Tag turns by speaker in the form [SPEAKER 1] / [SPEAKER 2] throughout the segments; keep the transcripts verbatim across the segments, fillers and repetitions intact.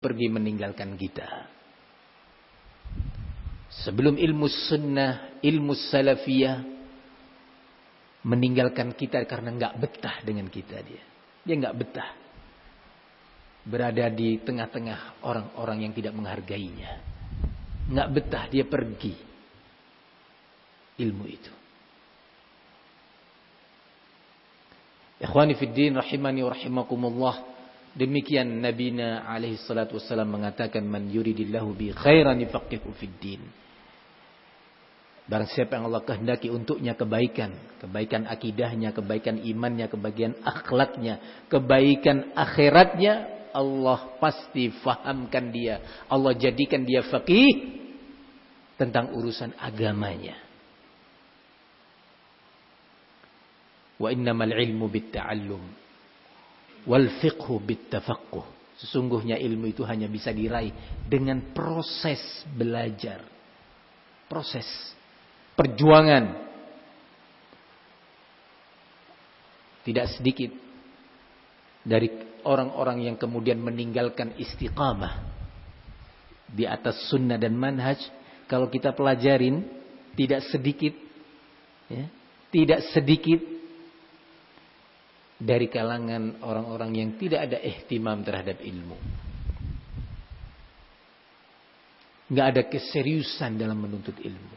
[SPEAKER 1] pergi meninggalkan kita. Sebelum ilmu sunnah, ilmu salafiyah meninggalkan kita karena nggak betah dengan kita dia. Dia nggak betah berada di tengah-tengah orang-orang yang tidak menghargainya. Nggak betah dia pergi ilmu itu. Ikhwani fid din rahimani wa rahimakumullah. Demikian Nabina alaihi salatu wassalam mengatakan, man yuridillahu bi khairan yufaqihu fid din. Barang siapa yang Allah kehendaki untuknya kebaikan, kebaikan akidahnya, kebaikan imannya, kebaikan akhlaknya, kebaikan akhiratnya, Allah pasti fahamkan dia. Allah jadikan dia faqih tentang urusan agamanya. Wa innamal ilmu bitta'allum wal fiqhu bittafaqquh. Sesungguhnya ilmu itu hanya bisa diraih dengan proses belajar, proses perjuangan. Tidak sedikit dari orang-orang yang kemudian meninggalkan istiqamah di atas sunnah dan manhaj, kalau kita pelajarin, tidak sedikit ya, tidak sedikit dari kalangan orang-orang yang tidak ada ihtimam terhadap ilmu. Nggak ada keseriusan dalam menuntut ilmu.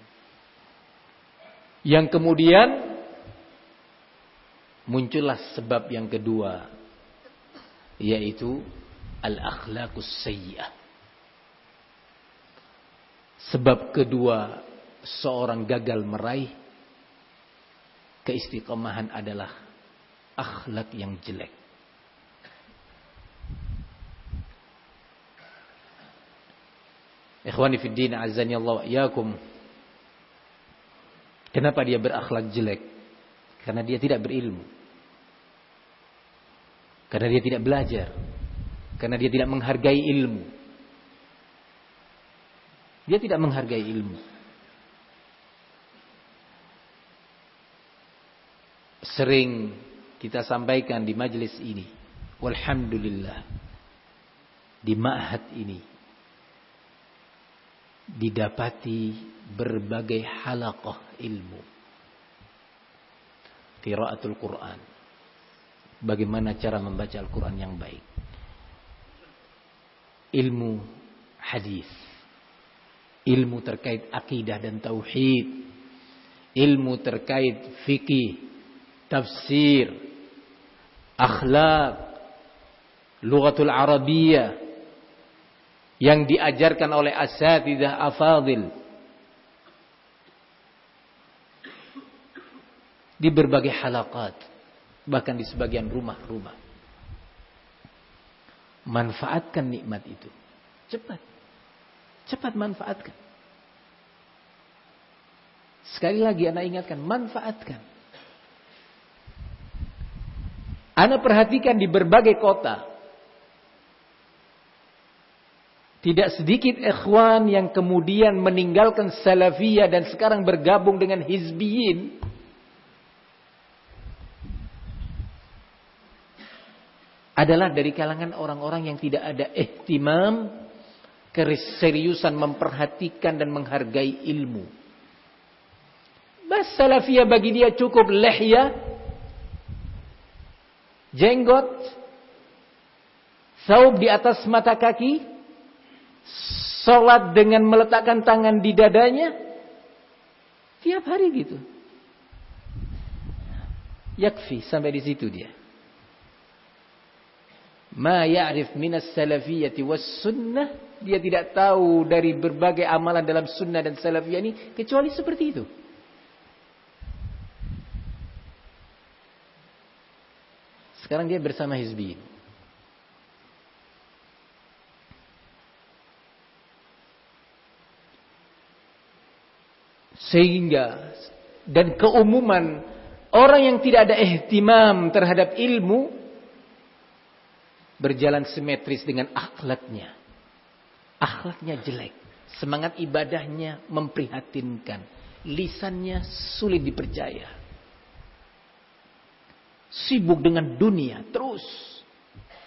[SPEAKER 1] Yang kemudian muncullah sebab yang kedua, yaitu al-akhlaqus sayyi'ah. Sebab kedua seorang gagal meraih keistiqomahan adalah akhlak yang jelek. Ikhwani fid din, azani Allah wa iyyakum. Kenapa dia berakhlak jelek? Karena dia tidak berilmu. Karena dia tidak belajar. Karena dia tidak menghargai ilmu. Dia tidak menghargai ilmu. Sering kita sampaikan di majelis ini, walhamdulillah, di ma'had ini didapati berbagai halaqah ilmu. Qiraatul Quran, bagaimana cara membaca Al-Quran yang baik. Ilmu hadis, ilmu terkait akidah dan tauhid, ilmu terkait fikih, tafsir, akhlak, lughatul Arabiyyah yang diajarkan oleh asatidzah afadil di berbagai halaqat, bahkan di sebagian rumah-rumah. Manfaatkan nikmat itu. Cepat. Cepat manfaatkan. Sekali lagi ana ingatkan, manfaatkan. Ana perhatikan di berbagai kota, tidak sedikit ikhwan yang kemudian meninggalkan salafiyah dan sekarang bergabung dengan hizbiyin. Adalah dari kalangan orang-orang yang tidak ada ihtimam, keseriusan memperhatikan dan menghargai ilmu. Bas salafiyah bagi dia cukup lihya, jenggot, saub di atas mata kaki, salat dengan meletakkan tangan di dadanya, tiap hari gitu. Yakfi, sampai di situ dia. Ma ya'rif minas salafiyyati was sunnah, dia tidak tahu dari berbagai amalan dalam sunnah dan salafiyah ini kecuali seperti itu. Sekarang dia bersama hizbiyin. Sehingga dan keumuman orang yang tidak ada ihtimam terhadap ilmu berjalan simetris dengan akhlaknya. Akhlaknya jelek, semangat ibadahnya memprihatinkan, lisannya sulit dipercaya. Sibuk dengan dunia terus.